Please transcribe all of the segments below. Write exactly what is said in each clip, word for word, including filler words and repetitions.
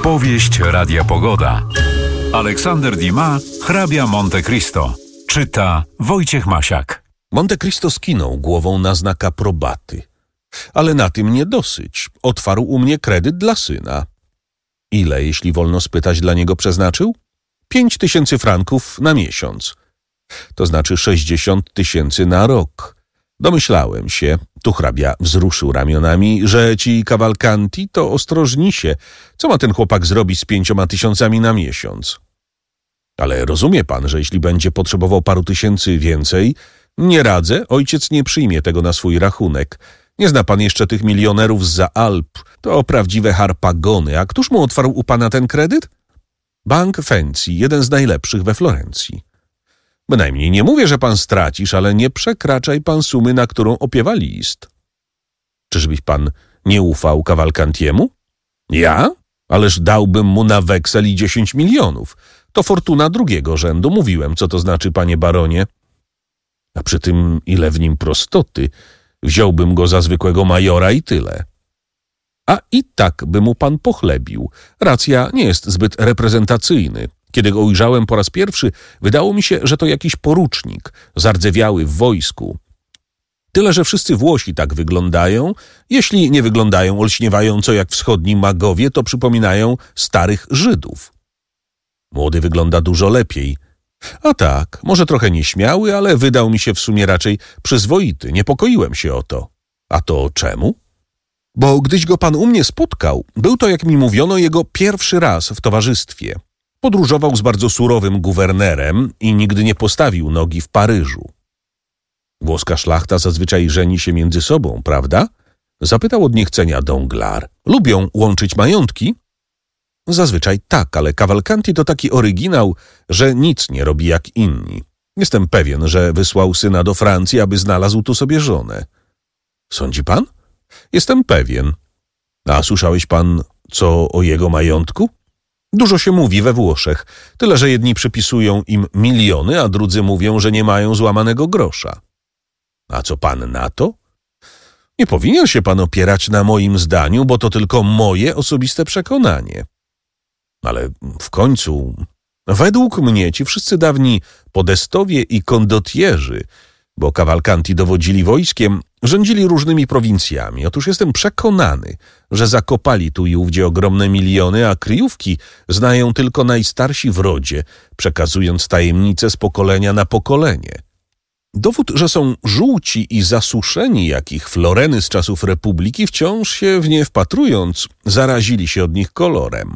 Powieść Radia Pogoda. Aleksander Dumas, hrabia Monte Cristo. Czyta Wojciech Masiak. Monte Cristo skinął głową na znak aprobaty. Ale na tym nie dosyć. Otwarł u mnie kredyt dla syna. Ile, jeśli wolno spytać, dla niego przeznaczył? Pięć tysięcy franków na miesiąc. To znaczy sześćdziesiąt tysięcy na rok. Domyślałem się, tu hrabia wzruszył ramionami, że ci Cavalcanti to ostrożnisie. Co ma ten chłopak zrobić z pięcioma tysiącami na miesiąc? Ale rozumie pan, że jeśli będzie potrzebował paru tysięcy więcej, nie radzę, ojciec nie przyjmie tego na swój rachunek. Nie zna pan jeszcze tych milionerów zza Alp. To prawdziwe harpagony. A któż mu otwarł u pana ten kredyt? Bank Fenci, jeden z najlepszych we Florencji. Bynajmniej nie mówię, że pan stracisz, ale nie przekraczaj pan sumy, na którą opiewa list. Czyżbyś pan nie ufał Cavalcantiemu? Ja? Ależ dałbym mu na weksel i dziesięć milionów. To fortuna drugiego rzędu. Mówiłem, co to znaczy, panie baronie. A przy tym ile w nim prostoty. Wziąłbym go za zwykłego majora i tyle. A i tak by mu pan pochlebił. Racja nie jest zbyt reprezentacyjny. Kiedy go ujrzałem po raz pierwszy, wydało mi się, że to jakiś porucznik, zardzewiały w wojsku. Tyle, że wszyscy Włosi tak wyglądają. Jeśli nie wyglądają olśniewająco jak wschodni magowie, to przypominają starych Żydów. Młody wygląda dużo lepiej. A tak, może trochę nieśmiały, ale wydał mi się w sumie raczej przyzwoity. Niepokoiłem się o to. A to czemu? Bo gdyś go pan u mnie spotkał, był to, jak mi mówiono, jego pierwszy raz w towarzystwie. Podróżował z bardzo surowym guwernerem i nigdy nie postawił nogi w Paryżu. Włoska szlachta zazwyczaj żeni się między sobą, prawda? Zapytał od niechcenia Danglars. Lubią łączyć majątki? Zazwyczaj tak, ale Cavalcanti to taki oryginał, że nic nie robi jak inni. Jestem pewien, że wysłał syna do Francji, aby znalazł tu sobie żonę. Sądzi pan? Jestem pewien. A słyszałeś pan co o jego majątku? Dużo się mówi we Włoszech, tyle że jedni przypisują im miliony, a drudzy mówią, że nie mają złamanego grosza. A co pan na to? Nie powinien się pan opierać na moim zdaniu, bo to tylko moje osobiste przekonanie. Ale w końcu, według mnie ci wszyscy dawni podestowie i kondotierzy, bo Cavalcanti dowodzili wojskiem, rządzili różnymi prowincjami. Otóż jestem przekonany, że zakopali tu i ówdzie ogromne miliony, a kryjówki znają tylko najstarsi w rodzie, przekazując tajemnice z pokolenia na pokolenie. Dowód, że są żółci i zasuszeni, jak ich floreny z czasów Republiki, wciąż się w nie wpatrując, zarazili się od nich kolorem.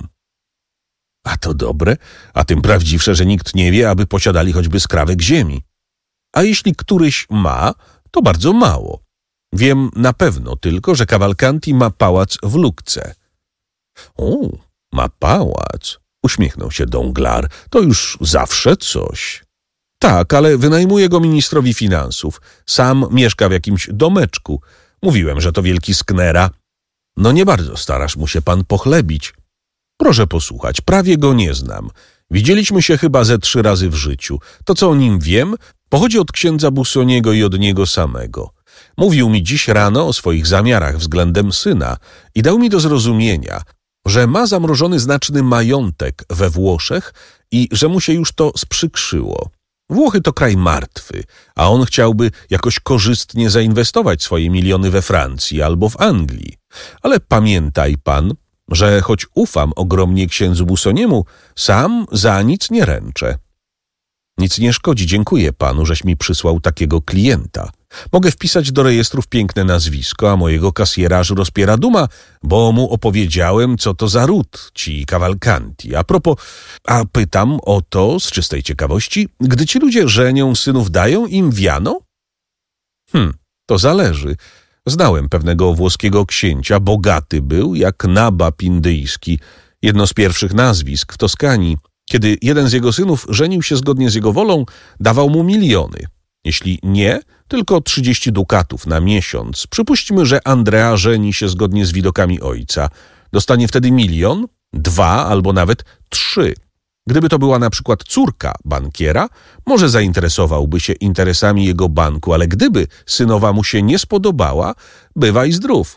A to dobre, a tym prawdziwsze, że nikt nie wie, aby posiadali choćby skrawek ziemi. A jeśli któryś ma, to bardzo mało. Wiem na pewno tylko, że Cavalcanti ma pałac w Lucce. O, ma pałac, uśmiechnął się Danglars. To już zawsze coś. Tak, ale wynajmuje go ministrowi finansów. Sam mieszka w jakimś domeczku. Mówiłem, że to wielki sknera. No nie bardzo starasz mu się pan pochlebić. Proszę posłuchać, prawie go nie znam. Widzieliśmy się chyba ze trzy razy w życiu. To, co o nim wiem, pochodzi od księdza Busoniego i od niego samego. Mówił mi dziś rano o swoich zamiarach względem syna i dał mi do zrozumienia, że ma zamrożony znaczny majątek we Włoszech i że mu się już to sprzykrzyło. Włochy to kraj martwy, a on chciałby jakoś korzystnie zainwestować swoje miliony we Francji albo w Anglii. Ale pamiętaj pan, że choć ufam ogromnie księdzu Busoniemu, sam za nic nie ręczę. Nic nie szkodzi, dziękuję panu, żeś mi przysłał takiego klienta. Mogę wpisać do rejestrów piękne nazwisko, a mojego kasjera aż rozpiera duma, bo mu opowiedziałem, co to za ród, ci Cavalcanti. A propos, a pytam o to z czystej ciekawości, gdy ci ludzie żenią, synów dają im wiano? Hm, to zależy. Znałem pewnego włoskiego księcia, bogaty był, jak nabab indyjski, jedno z pierwszych nazwisk w Toskanii. Kiedy jeden z jego synów żenił się zgodnie z jego wolą, dawał mu miliony. Jeśli nie, tylko trzydzieści dukatów na miesiąc. Przypuśćmy, że Andrea żeni się zgodnie z widokami ojca. Dostanie wtedy milion, dwa albo nawet trzy. Gdyby to była na przykład córka bankiera, może zainteresowałby się interesami jego banku, ale gdyby synowa mu się nie spodobała, bywaj zdrów.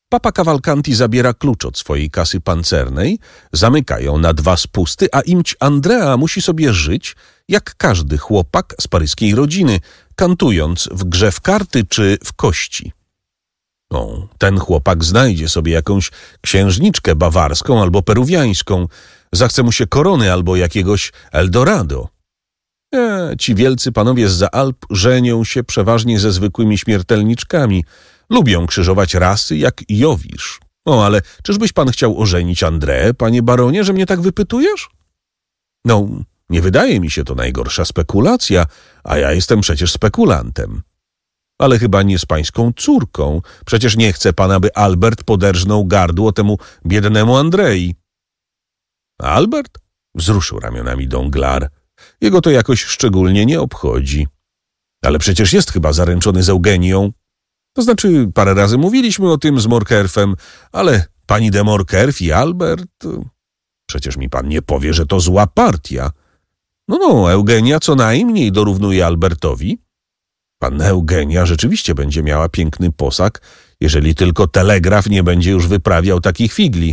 Papa Cavalcanti zabiera klucz od swojej kasy pancernej, zamyka ją na dwa spusty, a imć Andrea musi sobie żyć jak każdy chłopak z paryskiej rodziny, kantując w grze w karty czy w kości. O, ten chłopak znajdzie sobie jakąś księżniczkę bawarską albo peruwiańską, zachce mu się korony albo jakiegoś Eldorado. E, ci wielcy panowie zza Alp żenią się przeważnie ze zwykłymi śmiertelniczkami. Lubią krzyżować rasy jak Jowisz. O, ale czyżbyś pan chciał ożenić Andreę, panie baronie, że mnie tak wypytujesz? No, nie wydaje mi się to najgorsza spekulacja, a ja jestem przecież spekulantem. Ale chyba nie z pańską córką. Przecież nie chce pan, aby Albert poderżnął gardło temu biednemu Andrei. Albert? Wzruszył ramionami Danglars. Jego to jakoś szczególnie nie obchodzi. Ale przecież jest chyba zaręczony z Eugenią. To znaczy, parę razy mówiliśmy o tym z Morkerfem, ale pani de Morkerf i Albert... Przecież mi pan nie powie, że to zła partia. No, no, Eugenia co najmniej dorównuje Albertowi. Panna Eugenia rzeczywiście będzie miała piękny posag, jeżeli tylko telegraf nie będzie już wyprawiał takich figli.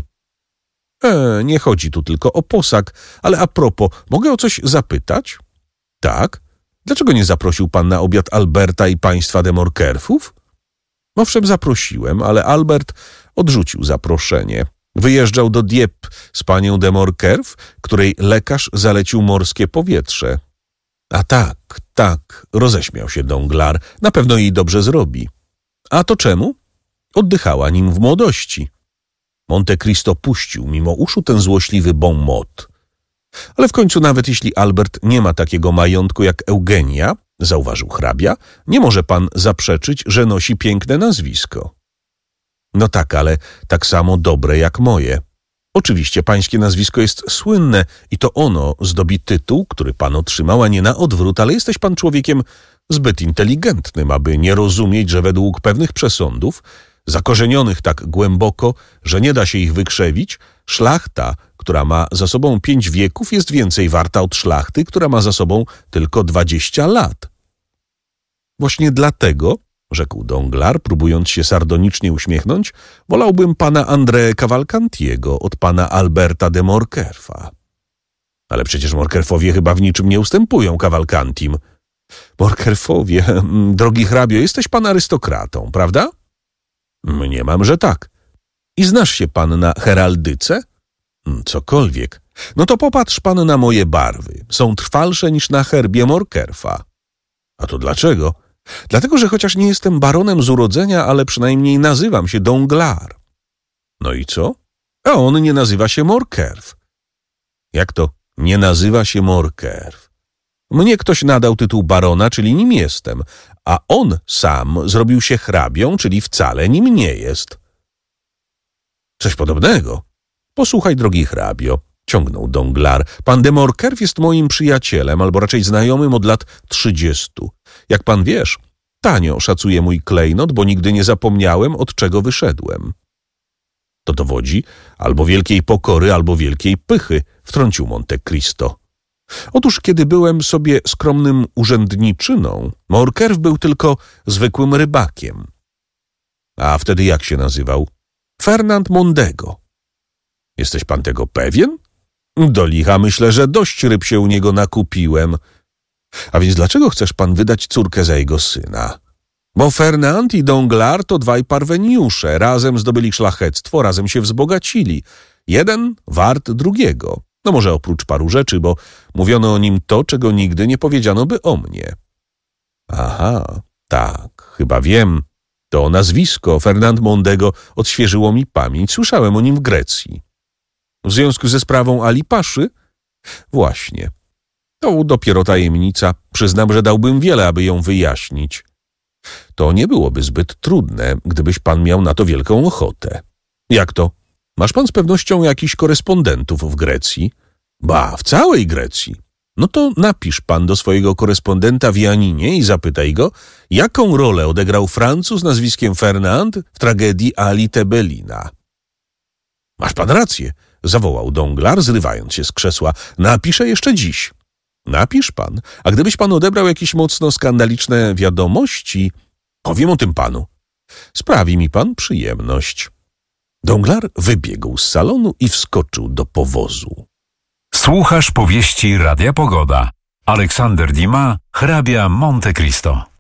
E, nie chodzi tu tylko o posag, ale a propos, mogę o coś zapytać? Tak? Dlaczego nie zaprosił pan na obiad Alberta i państwa de Morkerfów? Owszem, zaprosiłem, ale Albert odrzucił zaproszenie. Wyjeżdżał do Dieppe z panią de Morkerf, której lekarz zalecił morskie powietrze. A tak, tak, roześmiał się Danglars. Na pewno jej dobrze zrobi. A to czemu? Oddychała nim w młodości. Monte Cristo puścił mimo uszu ten złośliwy bon mot. Ale w końcu nawet jeśli Albert nie ma takiego majątku jak Eugenia, zauważył hrabia, nie może pan zaprzeczyć, że nosi piękne nazwisko. No tak, ale tak samo dobre jak moje. Oczywiście pańskie nazwisko jest słynne i to ono zdobi tytuł, który pan otrzymał, a nie na odwrót, ale jesteś pan człowiekiem zbyt inteligentnym, aby nie rozumieć, że według pewnych przesądów, zakorzenionych tak głęboko, że nie da się ich wykrzewić, szlachta, która ma za sobą pięć wieków, jest więcej warta od szlachty, która ma za sobą tylko dwadzieścia lat. Właśnie dlatego, rzekł Danglars, próbując się sardonicznie uśmiechnąć, wolałbym pana André Cavalcantiego od pana Alberta de Morkerfa. Ale przecież Morkerfowie chyba w niczym nie ustępują Cavalcantim. Morkerfowie, drogi hrabio, jesteś pan arystokratą, prawda? Mniemam, że tak. I znasz się pan na heraldyce? Cokolwiek. No to popatrz pan na moje barwy. Są trwalsze niż na herbie Morkerfa. A to dlaczego? Dlatego, że chociaż nie jestem baronem z urodzenia, ale przynajmniej nazywam się Danglars. No i co? A on nie nazywa się Morkerf. Jak to nie nazywa się Morkerf? Mnie ktoś nadał tytuł barona, czyli nim jestem, a on sam zrobił się hrabią, czyli wcale nim nie jest. Coś podobnego. Posłuchaj, drogi hrabio, ciągnął Danglars. Pan de Morkerf jest moim przyjacielem, albo raczej znajomym od lat trzydziestu. Jak pan wiesz, tanio szacuję mój klejnot, bo nigdy nie zapomniałem, od czego wyszedłem. To dowodzi albo wielkiej pokory, albo wielkiej pychy, wtrącił Monte Cristo. Otóż, kiedy byłem sobie skromnym urzędniczyną, Morkerf był tylko zwykłym rybakiem. A wtedy jak się nazywał? Fernand Mondego. Jesteś pan tego pewien? Do licha myślę, że dość ryb się u niego nakupiłem. A więc dlaczego chcesz pan wydać córkę za jego syna? Bo Fernand i Danglars to dwaj parweniusze, razem zdobyli szlachectwo, razem się wzbogacili. Jeden wart drugiego. No może oprócz paru rzeczy, bo mówiono o nim to, czego nigdy nie powiedziano by o mnie. Aha, tak, chyba wiem. To nazwisko Fernand Mondego odświeżyło mi pamięć. Słyszałem o nim w Grecji. W związku ze sprawą Ali Paszy? Właśnie. To dopiero tajemnica. Przyznam, że dałbym wiele, aby ją wyjaśnić. To nie byłoby zbyt trudne, gdybyś pan miał na to wielką ochotę. Jak to? Masz pan z pewnością jakichś korespondentów w Grecji? Ba, w całej Grecji. No to napisz pan do swojego korespondenta w Janinie i zapytaj go, jaką rolę odegrał Francuz nazwiskiem Fernand w tragedii Ali Tebelina. Masz pan rację, zawołał Danglars, zrywając się z krzesła. Napiszę jeszcze dziś. Napisz pan, a gdybyś pan odebrał jakieś mocno skandaliczne wiadomości, powiem o tym panu. Sprawi mi pan przyjemność. Donglar wybiegł z salonu i wskoczył do powozu. Słuchasz powieści Radia Pogoda. Aleksander Dumas, hrabia Monte Cristo.